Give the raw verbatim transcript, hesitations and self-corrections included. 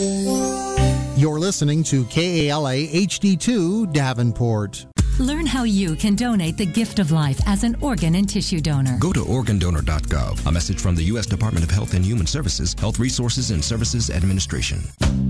You're listening to K A L A H D two Davenport. Learn how you can donate the gift of life as an organ and tissue donor. Go to organ donor dot gov. A message from the U S Department of Health and Human Services, Health Resources and Services Administration.